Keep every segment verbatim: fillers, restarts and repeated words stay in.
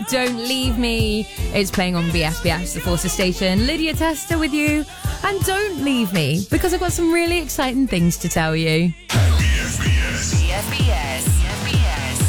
Don't Leave Me. It's playing on B F B S, the Forces station. Lydia Tester with you. And don't leave me, because I've got some really exciting things to tell you. B F B S. B F B S. B F B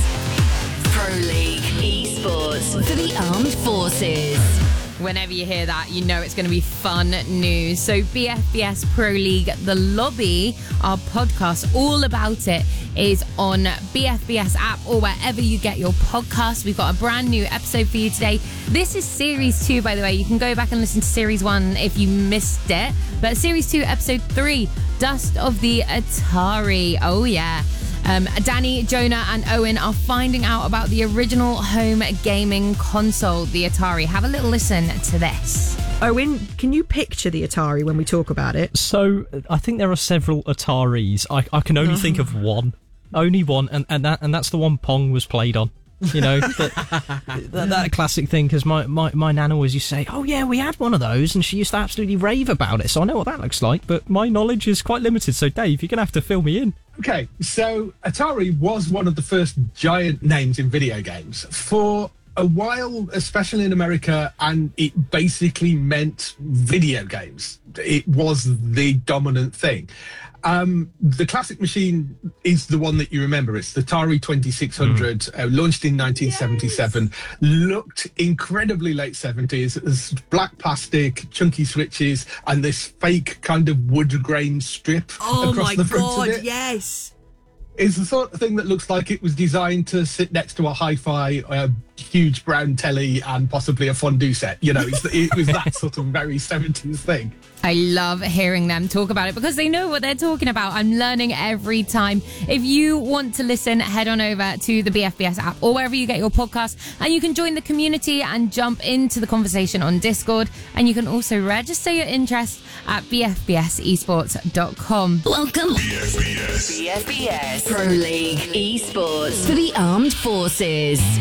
S. Pro League Esports for the Armed Forces. Whenever you hear that, you know it's going to be fun news. So B F B S Pro League, The Lobby, our podcast all about it, is on B F B S app or wherever you get your podcasts. We've got a brand new episode for you today. This is Series two, by the way. You can go back and listen to Series one if you missed it. But Series two, Episode three, Dust of the Atari. Oh, yeah. Um, Danny, Jonah and Owen are finding out about the original home gaming console, the Atari. Have a little listen to this. Owen, can you picture the Atari when we talk about it? So, I think there are several Ataris. I, I can only think of one. Only one, and, and, that, and that's the one Pong was played on. You know, that, that, that classic thing, because my, my, my nana always used to say, oh yeah, we had one of those, and she used to absolutely rave about it, so I know what that looks like, but my knowledge is quite limited, so Dave, you're going to have to fill me in. Okay, so Atari was one of the first giant names in video games. For a while, especially in America, and it basically meant video games. It was the dominant thing. Um, the classic machine is the one that you remember. It's the Atari twenty-six hundred, mm. uh, launched in nineteen seventy-seven, yes. Looked incredibly late seventies. It was black plastic, chunky switches, and this fake kind of wood grain strip oh across my the front God, of it. yes. It's the sort of thing that looks like it was designed to sit next to a hi-fi, uh, huge brown telly and possibly a fondue set. You know, it's, it was that sort of very seventies thing. I love hearing them talk about it because they know what they're talking about. I'm learning every time. If you want to listen, head on over to the B F B S app or wherever you get your podcasts, and you can join the community and jump into the conversation on Discord. And you can also register your interest at b f b s esports dot com. Welcome. B F B S. B F B S Pro League Esports for the Armed Forces.